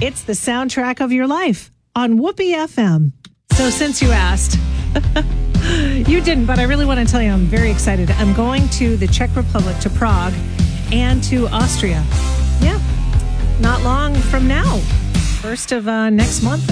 It's the soundtrack of your life on Whoopee FM. So since you asked, you didn't, but I really want to tell you I'm very excited. I'm going to the Czech Republic, to Prague, and to Austria. Yeah, not long from now. First of next month,